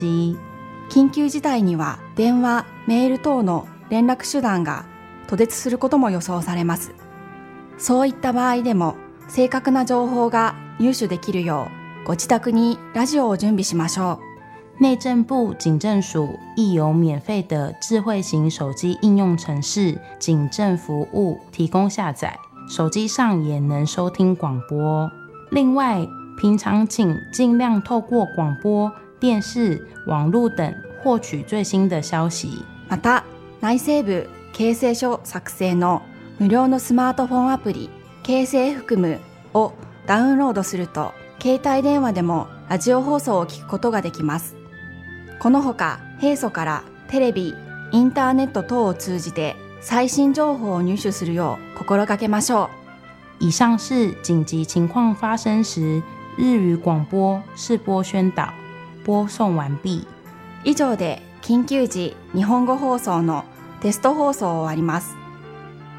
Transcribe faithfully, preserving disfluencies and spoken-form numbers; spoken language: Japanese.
緊急事態には電話、メール等の連絡手段が途絶することも予想されます。そういった場合でも正確な情報が入手できるようご自宅にラジオを準備しましょう。内政部警政署亦有免费的智慧型手机应用程式警政服务提供下载，手机上也能收听广播。另外，平常请尽量透过广播、電視、網絡等獲取最新的消息。 また、内政部警政署作成の無料のスマートフォンアプリ警政服務をダウンロードすると、携帯電話でもラジオ放送を聞くことができます。このほか、平素からテレビ、インターネット等を通じて最新情報を入手するよう心がけましょう。以上是緊急情況發生時日語廣播試播宣導。播送完畢。 以上で緊急時日本語放送のテスト放送を終わります。